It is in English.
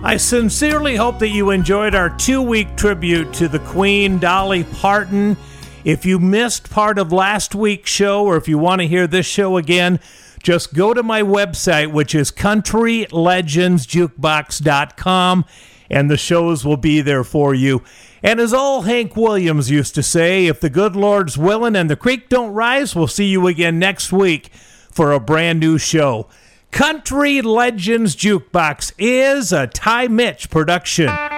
I sincerely hope that you enjoyed our 2-week tribute to the Queen, Dolly Parton. If you missed part of last week's show, or if you want to hear this show again, just go to my website, which is countrylegendsjukebox.com, and the shows will be there for you. And as old Hank Williams used to say, if the good Lord's willing and the creek don't rise, we'll see you again next week for a brand new show. Country Legends Jukebox is a Ty Mitch production.